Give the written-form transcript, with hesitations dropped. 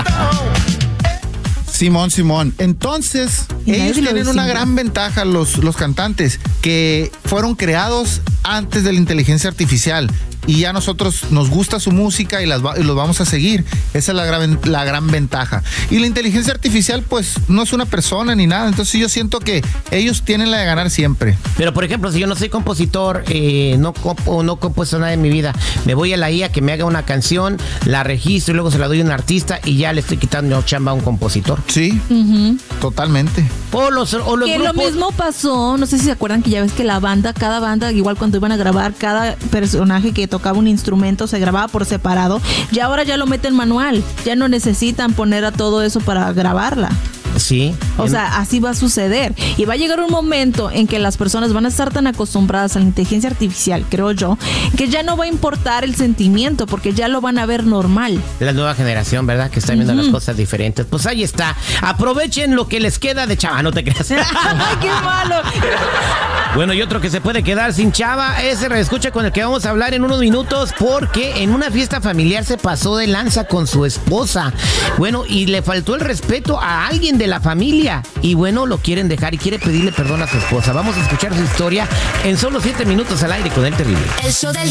Simón. Entonces, ellos tienen una gran ventaja, los cantantes, que fueron creados antes de la inteligencia artificial. Y ya nosotros nos gusta su música y los vamos a seguir. Esa es la gran ventaja. Y la inteligencia artificial, pues, no es una persona ni nada. Entonces yo siento que ellos tienen la de ganar siempre. Pero, por ejemplo, si yo no soy compositor, no compuesto nada en mi vida, me voy a la IA que me haga una canción, la registro y luego se la doy a un artista y ya le estoy quitando chamba a un compositor. Sí, totalmente. O los que grupos... lo mismo pasó, no sé si se acuerdan que ya ves que cada banda, igual cuando iban a grabar, cada personaje que tocaba un instrumento se grababa por separado, y ahora ya lo meten manual, ya no necesitan poner a todo eso para grabarla. Sí. O sea, así va a suceder. Y va a llegar un momento en que las personas van a estar tan acostumbradas a la inteligencia artificial, creo yo, que ya no va a importar el sentimiento, porque ya lo van a ver normal. La nueva generación, ¿verdad? Que está viendo las cosas diferentes. Pues ahí está. Aprovechen lo que les queda de chava, no te creas. ¡Ay, qué malo! Bueno, y otro que se puede quedar sin chava es el escucha con el que vamos a hablar en unos minutos, porque en una fiesta familiar se pasó de lanza con su esposa. Bueno, y le faltó el respeto a alguien de la familia. Y bueno, lo quieren dejar y quiere pedirle perdón a su esposa. Vamos a escuchar su historia en solo 7 minutos al aire con El Terrible. El show del